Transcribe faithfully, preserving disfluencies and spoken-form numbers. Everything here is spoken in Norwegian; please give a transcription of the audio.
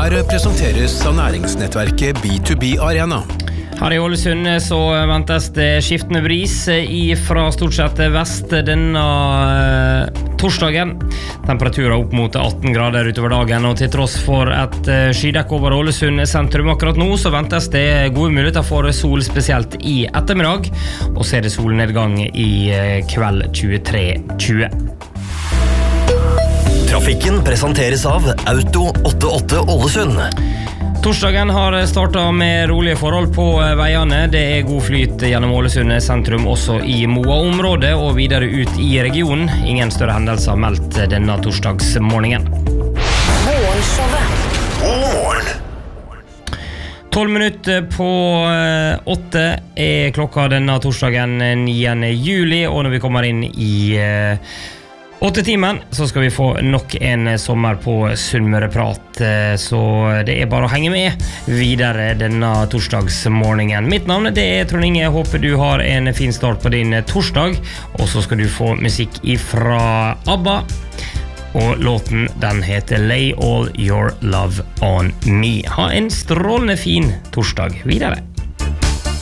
Her presenteres av næringsnettverket B to B Arena. Her i Ålesund så ventes det skiftende bris fra stort sett vest denne torsdagen. Temperaturen opp mot atten grader utover dagen, og til tross for et skydekk over Ålesund sentrum akkurat nå, så ventes det gode muligheter for sol spesielt i ettermiddag, og så er det solnedgang i kveld tjuetre tjue. Trafikken presenteres av Auto åttiåtte Ålesund. Torsdagen har startet med rolige forhold på veiene. Det er god flyt gjennom Ålesund sentrum, også i Moa-området, og videre ut i regionen. Ingen større hendelser meldt denne torsdagsmorgenen. Morgenshowet. God morgen. tolv minutter på åtte er klokka denne torsdagen niende juli, og når vi kommer inn i åtte timen, så skal vi få nok en sommer på Sunnmøreprat, så det er bare å henge med videre denne torsdagsmorgenen. Mitt navn det er Trond Inge, jeg håper du har en fin start på din torsdag, og så skal du få musikk ifra ABBA, og låten den heter Lay All Your Love On Me. Ha en strålende fin torsdag videre.